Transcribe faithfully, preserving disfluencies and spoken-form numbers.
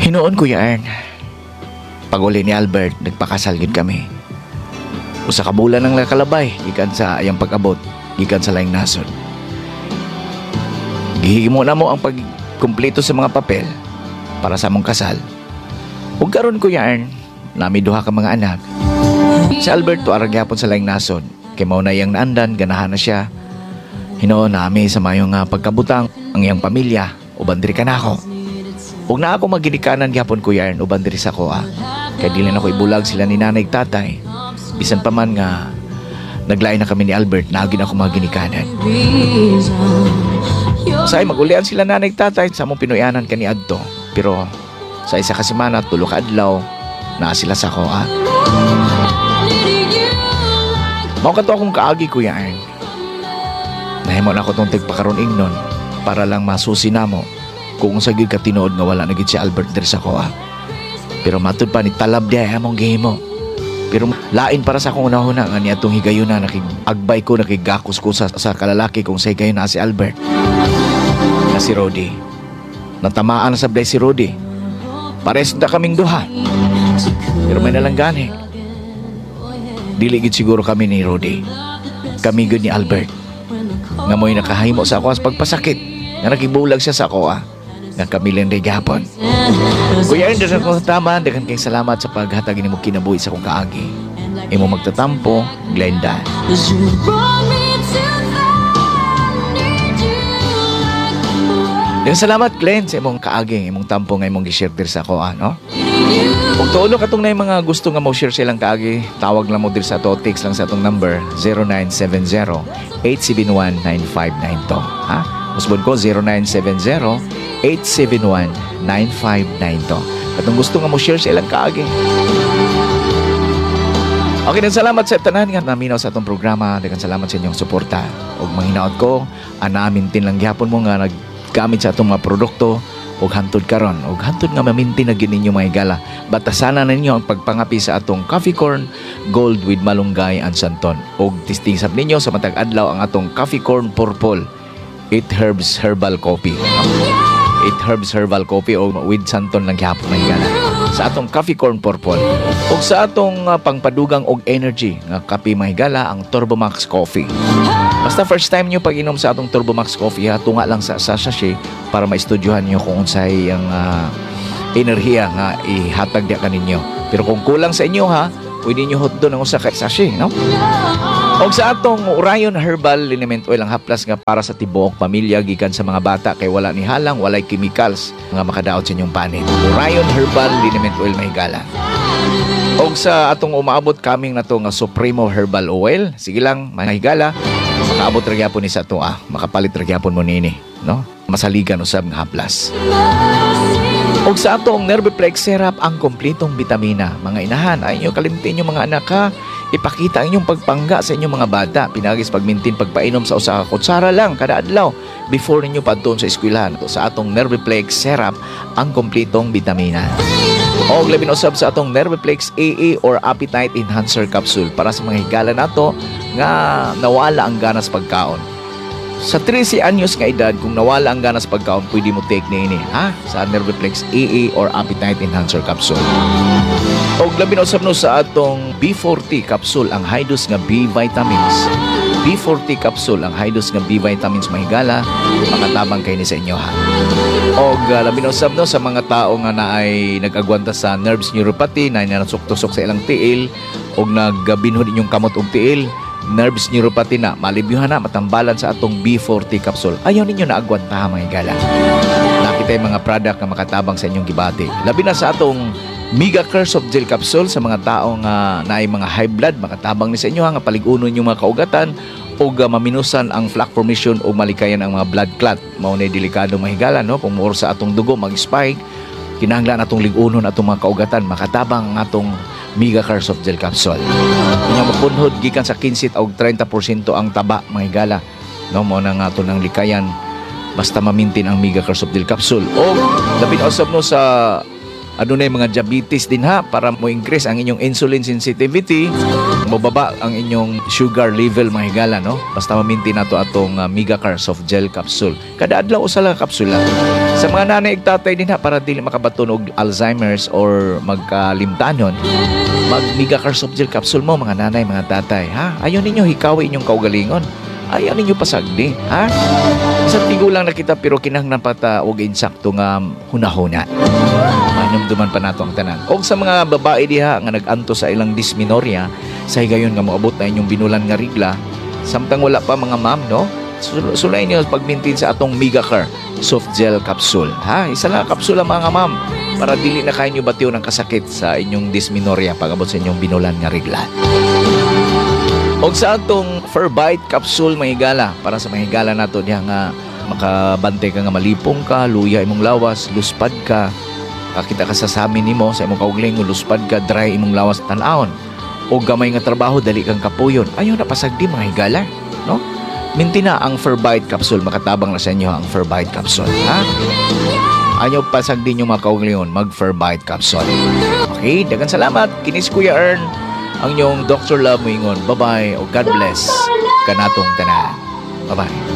Hinoon, Kuya Ern, pag uli ni Albert, nagpakasal gid kami. Usa ka bulan ang nakalabay gikan sa ayang pag-abot gikan sa laing nasod. Gihimo na mo ang pagkumpleto sa mga papel para sa among kasal. Ug karon, Kuya Ern, nami duha ka mga anak. Si Albert tuarag gyapon sa laing nasod, kay mao na iyang naandan, ganahan na siya. Hinoon nami sa mayong uh, pagkabutang ang iyang pamilya uban diri kanako. Ug na ako maginikanan gyapon, Kuya Ern, uban diri sa koa. Kay dili na ko ibulag sila ni nanay ug tatay. Bisan pa man nga naglain na kami ni Albert, naagin ako maginikanan. Say magulian sila nanay ug tatay sa among pinuyanan kani adto. Pero sa isa ka semana, tulo ka adlaw, naa sila sa koa. Mao kadto akong kaagi, Kuya Ern. Nahimo na ako tong tigpakaron ingnon para lang masusi namo kung sa gyud ka tinuod nga wala na gid si Albert diri sa koa. Pero matud pa ni talab diay among gihimo. Pero lain para sa akong unahuna nga niadtong higayuna nakiagbay ko nakigakos ko sa, sa kalalaki kung sa higayon na si Albert. Na si Rodi. Natamaan na sablay si Rodi. Pares na kaming duha. Pero may nalanggani. Dili gid siguro kami ni Rodi. Kami gid ni Albert. Nga mo'y nakahimo sa ako sa pagpasakit. Nga nakibulag siya sa ako ah. Nga kami lang rin gapon. Kuya Ern, dasan ko tama. Dagan kayong salamat sa paghatag ni mo kinabuhi sa kong kaagi. Imo magtatampo, Glenda. Dagan salamat, Glenn, sa imong kaagi, imong tampo nga imong gishare sa ako, no? Kung tuulo katong na yung mga gusto nga mo share silang kaagi, tawag lang mo dir sa to, text lang sa atong number zero nine seven zero, eight seven one, nine five nine two. Ha? Musbon ko zero nine seven zero, eight seven one, nine five nine two. Katong gusto nga mo share silang kaagi. Okay, dan salamat sa tanan nga naminaw sa atong programa. Dagan salamat sa inyong suporta. Og manghinaot ko, anamin tin lang gyapon mo nga naggamit sa atong mga produkto og hantod karon og hantod nga maminti na gyud ninyo mga higala. Batasanan ninyo ang pagpangapi sa atong coffee corn gold with malunggay and santon. Og tistingisap ninyo sa matag adlaw ang atong coffee corn purple eight herbs herbal coffee. eight herbs herbal coffee o with santon lang gyapon mga higala. Sa atong coffee corn purple og sa atong uh, pangpadugang og energy nga kape mga higala ang Turbomax coffee. Basta first time nyo pag-inom sa atong Turbomax coffee, ha, tunga lang sa, sa sachet para maistudyohan nyo kung unsay ang uh, enerhiya nga ihatag diya kaninyo. Pero kung kulang sa inyo, ha, pwede nyo hot doon ang usa ka sachet, no? O sa atong Orion Herbal Liniment Oil ang haplas nga para sa tibuok pamilya gikan sa mga bata kay wala ni halang, walay chemicals nga makadaot sa inyong panin. Orion Herbal Liniment Oil mahigala. O sa atong umaabot kaming na to nga Supremo Herbal Oil, sige lang, mahigala. Makaabot ra gyapon ni sa to ah, makapalit ra gyapon mo nini, no? Masaligan usab nga haplas. Og sa atong Nerviplex Syrup ang kompletong bitamina. Mga inahan, ay inyo kalimtin yung mga anak ha. Ipakita ang inyong pagpangga sa inyong mga bata. Pinagis pagmintin pagpainom sa usa ka kutsara lang kada adlaw before ninyo padton sa eskwelahan. Sa atong Nerviplex Syrup ang kompletong bitamina. Og labi na usab sa atong Nerviplex A A or Appetite Enhancer Capsule para sa mga higala nato nga nawala ang ganas pagkaon. Sa thirteen anyos nga edad, kung nawala ang ganas pagkaon, pwede mo take na ini, ha? Sa Nerviplex A A or Appetite Enhancer Capsule. Og labi na usab no sa atong B forty capsule ang high dose nga B vitamins. B forty capsule ang high dose nga B vitamins mahigala, makatabang kay ni sa inyo ha. Og uh, labi na usab no sa mga tao nga naay nag-agwanta sa nerves neuropathy, na nanasok-tusok sa ilang tiil og nagbinhod inyong kamot og tiil, nerves neuropathy na malibyuhan na matambalan sa atong B forty capsule. Ayaw ninyo na agwanta mga higala. Nakita yung mga product nga makatabang sa inyong gibati. Labi na sa atong Mega Curse of Gel Capsule sa mga taong uh, naay mga high blood, makatabang ni sa inyo ha, nga paligunon yung mga kaugatan o uh, maminusan ang plaque formation o malikayan ang mga blood clot. Mao na delikado mahigala, no? Kung more sa atong dugo mag-spike, kinahanglan atong ligunon atong mga kaugatan, makatabang ang atong Mega Curse of Gel Capsule. Kung mapunhod gikan sa fifteen o thirty percent ang taba mahigala, no? Mao na nga ato ng likayan basta mamintin ang Mega Curse of Gel Capsule. O labi na usab no sa ano na yung mga diabetes din ha, para mo increase ang inyong insulin sensitivity, mababa ang inyong sugar level mga higala, no? Basta maminti na to atong uh, Megacar soft gel capsule. Kada adlaw usa lang ka kapsula. Sa mga nanay ug tatay din ha, para dili makabaton og Alzheimer's or magkalimtanon, mag Megacar soft gel capsule mo mga nanay, mga tatay, ha? Ayaw ninyo hikawi inyong kaugalingon. Ayaw ninyo pasagdi, ha? Isang tigo lang nakita pero kinahanglan pata og insakto nga hunahuna. Manumduman pa nato ang tanan. Og sa mga babae diha nga nag-anto sa ilang dysmenorrhea, sa higayon nga moabot na inyong binulan nga rigla, samtang wala pa mga ma'am, no? Sulay niyo pag-maintain sa atong Megacar soft gel capsule, ha? Isa lang kapsula mga ma'am para dili na kayo batiw ng kasakit sa inyong dysmenorrhea pag-abot sa inyong binulan nga rigla. Og sa atong Ferbite capsule mga higala, para sa mga higala nato diha nga makabantay ka nga malipong ka, luya imong lawas, luspad ka, kakita ka sa samin nimo sa imong kaugalingon, luspad ka, dry imong lawas tan-awon, o gamay nga trabaho dali kang kapuyon, ayaw na pasagdi mga higala, no? Minti na ang Ferbite capsule, makatabang na sa inyo ang Ferbite capsule, ha? Ayaw pasagdi nyo mga kaugalingon, mag Ferbite capsule. Okay, dagan salamat. Kinis Kuya Ern, ang inyong doctor Love Moingon. Bye-bye o God bless kanatong tanan. Bye-bye.